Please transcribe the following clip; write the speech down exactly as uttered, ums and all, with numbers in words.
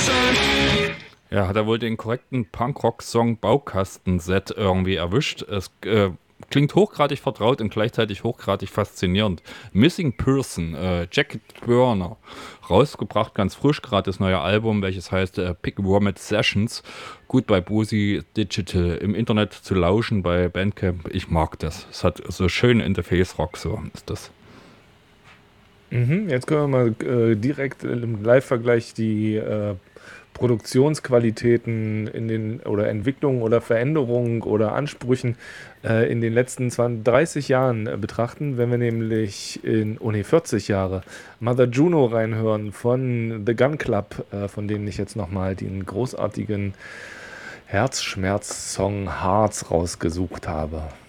Ja, hat er wohl den korrekten Punkrock-Song Baukastenset irgendwie erwischt. Es äh, klingt hochgradig vertraut und gleichzeitig hochgradig faszinierend. Missing Person, äh, Jacket Burner, rausgebracht, ganz frisch, gerade das neue Album, welches heißt äh, Pick Vomit Sessions. Gut bei Boozy Digital im Internet zu lauschen bei Bandcamp. Ich mag das. Es hat so schön Interface-Rock, so ist das. Mhm, jetzt können wir mal äh, direkt im Live-Vergleich die äh, Produktionsqualitäten in den oder Entwicklungen oder Veränderungen oder Ansprüchen äh, in den letzten zwanzig, dreißig Jahren äh, betrachten, wenn wir nämlich in, oh nee, vierzig Jahre Mother Juno reinhören von The Gun Club, äh, von denen ich jetzt nochmal den großartigen Herzschmerz-Song Hearts rausgesucht habe.